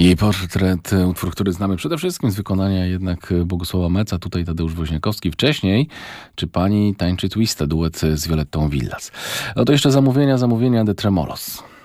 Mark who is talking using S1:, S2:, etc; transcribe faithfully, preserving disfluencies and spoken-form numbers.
S1: Jej portret, utwór, który znamy przede wszystkim z wykonania jednak Bogusława Meca, tutaj Tadeusz Woźniakowski. Wcześniej, czy pani tańczy twista, duet z Violettą Villas. No to jeszcze zamówienia, zamówienia de Tremolos.